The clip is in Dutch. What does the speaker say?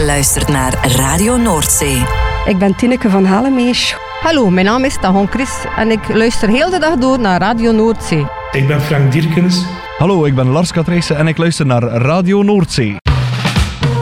luistert naar Radio Noordzee. Ik ben Tineke van Halemees. Hallo, mijn naam is Tagon Chris en ik luister heel de dag door naar Radio Noordzee. Ik ben Frank Dierkens. Hallo, ik ben Lars Katrijssen en ik luister naar Radio Noordzee.